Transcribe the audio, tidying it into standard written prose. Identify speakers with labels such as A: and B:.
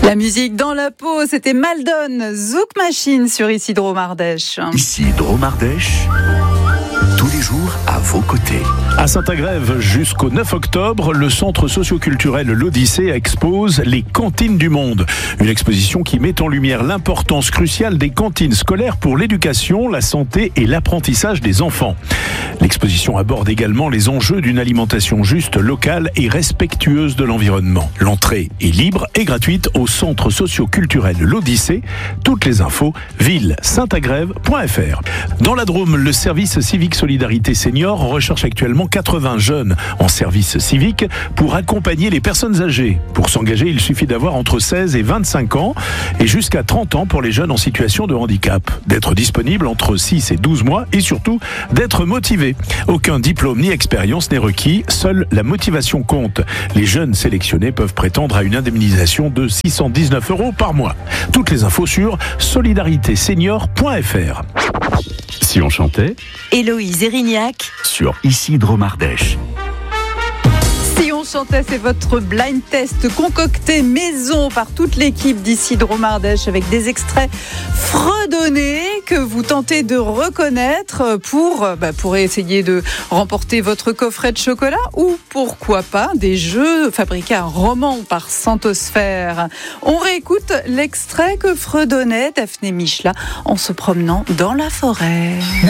A: La musique dans la peau, c'était Maldon, Zouk Machine sur Ici Dromardèche.
B: Ici Dromardèche, tous les jours à vos côtés.
C: À Saint-Agrève, jusqu'au 9 octobre, le centre socio-culturel L'Odyssée expose les cantines du monde. Une exposition qui met en lumière l'importance cruciale des cantines scolaires pour l'éducation, la santé et l'apprentissage des enfants. L'exposition aborde également les enjeux d'une alimentation juste, locale et respectueuse de l'environnement. L'entrée est libre et gratuite au centre socio-culturel L'Odyssée. Toutes les infos, ville-saint-agrève.fr. Dans la Drôme, le service civique Solidarité Senior recherche actuellement 80 jeunes en service civique pour accompagner les personnes âgées. Pour s'engager, il suffit d'avoir entre 16 et 25 ans et jusqu'à 30 ans pour les jeunes en situation de handicap. D'être disponible entre 6 et 12 mois et surtout d'être motivé. Aucun diplôme ni expérience n'est requis, seule la motivation compte. Les jeunes sélectionnés peuvent prétendre à une indemnisation de 619 € par mois. Toutes les infos sur solidaritésenior.fr.
B: Si on chantait
D: Héloïse Erignac
B: sur Ici Dromardèche.
A: Si on chantait, c'est votre blind test concocté maison par toute l'équipe d'Ici Dromardèche avec des extraits fredonnés que vous tentez de reconnaître pour essayer de remporter votre coffret de chocolat ou pourquoi pas des jeux fabriqués à Romans par Santosphère. On réécoute l'extrait que fredonnait Daphné Michelin en se promenant dans la forêt.